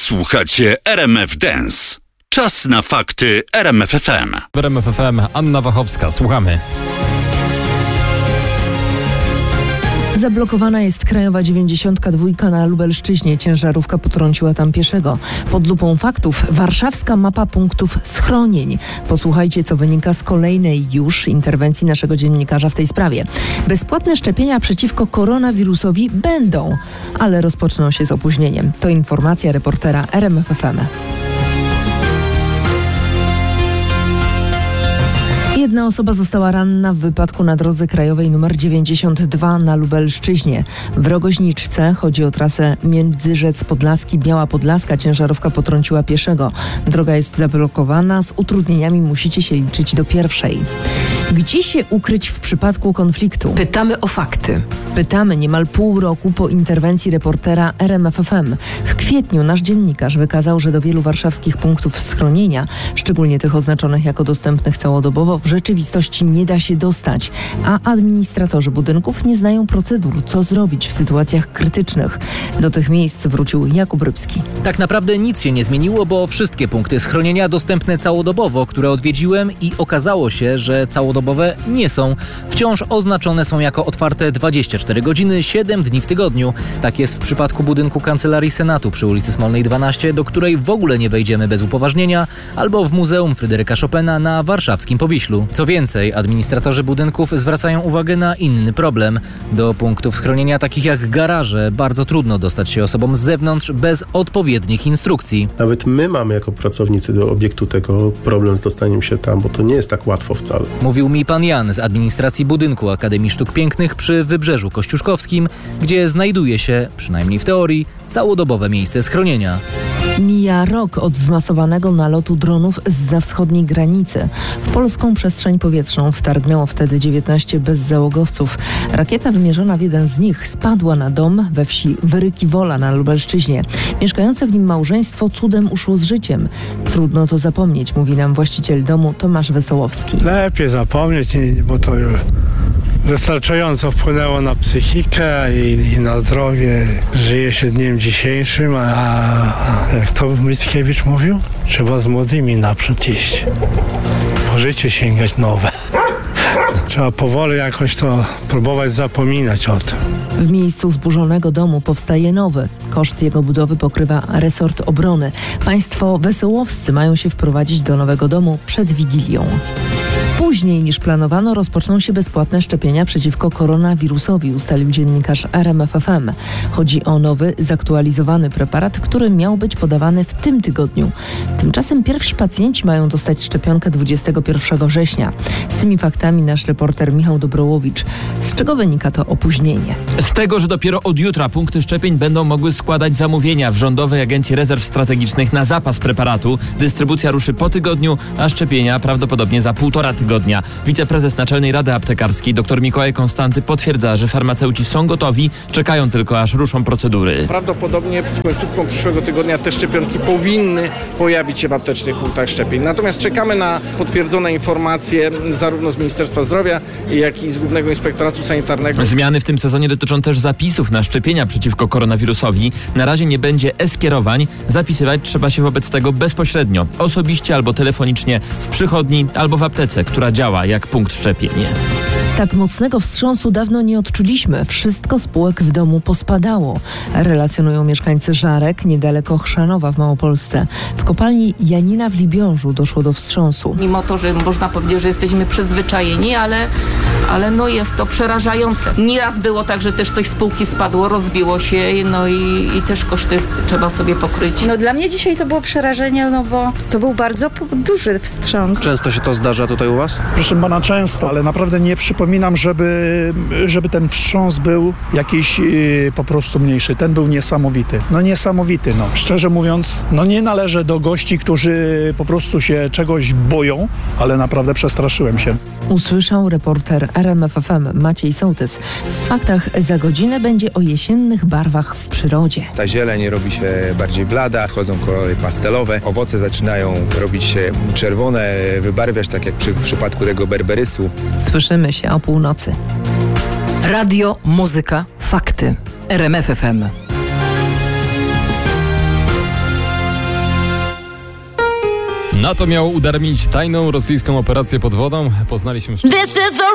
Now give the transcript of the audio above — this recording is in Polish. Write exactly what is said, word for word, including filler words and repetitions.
Słuchacie R M F Dance. Czas na fakty R M F F M. W R M F F M Anna Wachowska. Słuchamy. Zablokowana jest krajowa dziewięćdziesiątka dwa na Lubelszczyźnie. Ciężarówka potrąciła tam pieszego. Pod lupą faktów warszawska mapa punktów schronień. Posłuchajcie, co wynika z kolejnej już interwencji naszego dziennikarza w tej sprawie. Bezpłatne szczepienia przeciwko koronawirusowi będą, ale rozpoczną się z opóźnieniem. To informacja reportera R M F F M. Jedna osoba została ranna w wypadku na drodze krajowej nr dziewięćdziesiąt dwa na Lubelszczyźnie. W Rogoźniczce, chodzi o trasę Międzyrzec Podlaski, Biała Podlaska, ciężarówka potrąciła pieszego. Droga jest zablokowana, z utrudnieniami musicie się liczyć do pierwszej. Gdzie się ukryć w przypadku konfliktu? Pytamy o fakty. Pytamy niemal pół roku po interwencji reportera R M F F M. W kwietniu nasz dziennikarz wykazał, że do wielu warszawskich punktów schronienia, szczególnie tych oznaczonych jako dostępnych całodobowo, w rzeczywistości nie da się dostać, a administratorzy budynków nie znają procedur, co zrobić w sytuacjach krytycznych. Do tych miejsc wrócił Jakub Rybski. Tak naprawdę nic się nie zmieniło, bo wszystkie punkty schronienia dostępne całodobowo, które odwiedziłem, i okazało się, że całodobowe nie są. Wciąż oznaczone są jako otwarte dwadzieścia cztery godziny, siedem dni w tygodniu. Tak jest w przypadku budynku Kancelarii Senatu przy ulicy Smolnej dwanaście, do której w ogóle nie wejdziemy bez upoważnienia, albo w Muzeum Fryderyka Chopina na warszawskim Powiślu. Co więcej, administratorzy budynków zwracają uwagę na inny problem. Do punktów schronienia takich jak garaże bardzo trudno dostać się osobom z zewnątrz bez odpowiednich instrukcji. Nawet my mamy jako pracownicy do obiektu tego problem z dostaniem się tam, bo to nie jest tak łatwo wcale. Mówił mi pan Jan z administracji budynku Akademii Sztuk Pięknych przy Wybrzeżu Kościuszkowskim, gdzie znajduje się, przynajmniej w teorii, całodobowe miejsce schronienia. Mija rok od zmasowanego nalotu dronów zza wschodniej granicy. W polską przestrzeń powietrzną wtargnęło wtedy dziewiętnaście bezzałogowców. Rakieta wymierzona w jeden z nich spadła na dom we wsi Wyryki-Wola na Lubelszczyźnie. Mieszkające w nim małżeństwo cudem uszło z życiem. Trudno to zapomnieć, mówi nam właściciel domu Tomasz Wesołowski. Lepiej zapomnieć, bo to już wystarczająco wpłynęło na psychikę i, i na zdrowie. Żyje się dniem dzisiejszym, a, a jak to Mickiewicz mówił? Trzeba z młodymi naprzód iść. Po życie sięgać nowe. Trzeba powoli jakoś to próbować zapominać o tym. W miejscu zburzonego domu powstaje nowy. Koszt jego budowy pokrywa resort obrony. Państwo wesołowscy mają się wprowadzić do nowego domu przed Wigilią. Później niż planowano rozpoczną się bezpłatne szczepienia przeciwko koronawirusowi, ustalił dziennikarz R M F F M. Chodzi o nowy, zaktualizowany preparat, który miał być podawany w tym tygodniu. Tymczasem pierwsi pacjenci mają dostać szczepionkę dwudziestego pierwszego września. Z tymi faktami nasz reporter Michał Dobrołowicz. Z czego wynika to opóźnienie? Z tego, że dopiero od jutra punkty szczepień będą mogły składać zamówienia w Rządowej Agencji Rezerw Strategicznych na zapas preparatu. Dystrybucja ruszy po tygodniu, a szczepienia prawdopodobnie za półtora tygodnia. Wiceprezes Naczelnej Rady Aptekarskiej dr Mikołaj Konstanty potwierdza, że farmaceuci są gotowi, czekają tylko aż ruszą procedury. Prawdopodobnie z końcówką przyszłego tygodnia te szczepionki powinny pojawić się w aptecznych punktach szczepień. Natomiast czekamy na potwierdzone informacje zarówno z Ministerstwa Zdrowia, jak i z Głównego Inspektoratu Sanitarnego. Zmiany w tym sezonie dotyczą też zapisów na szczepienia przeciwko koronawirusowi. Na razie nie będzie e-skierowań. Zapisywać trzeba się wobec tego bezpośrednio, osobiście albo telefonicznie w przychodni albo w aptece, która działa jak punkt szczepień. Tak mocnego wstrząsu dawno nie odczuliśmy. Wszystko z półek w domu pospadało. Relacjonują mieszkańcy Żarek, niedaleko Chrzanowa w Małopolsce. W kopalni Janina w Libiążu doszło do wstrząsu. Mimo to, że można powiedzieć, że jesteśmy przyzwyczajeni, ale, ale no jest to przerażające. Nieraz było tak, że też coś z półki spadło, rozbiło się, no i, i też koszty trzeba sobie pokryć. No dla mnie dzisiaj to było przerażenie, no bo to był bardzo duży wstrząs. Często się to zdarza tutaj u was? Proszę pana, często, ale naprawdę nie przypominam, żeby, żeby ten wstrząs był jakiś yy, po prostu mniejszy. Ten był niesamowity. No niesamowity, no. Szczerze mówiąc, no nie należę do gości, którzy po prostu się czegoś boją, ale naprawdę przestraszyłem się. Usłyszał reporter R M F F M Maciej Sołtys. W faktach za godzinę będzie o jesiennych barwach w przyrodzie. Ta zieleń robi się bardziej blada, wchodzą kolory pastelowe, owoce zaczynają robić się czerwone, wybarwiać, tak jak przy, w przypadku tego berberysu. Słyszymy się o północy. Radio, muzyka, fakty. R M F F M. NATO miał udaremnić tajną rosyjską operację pod wodą. Poznaliśmy... This is the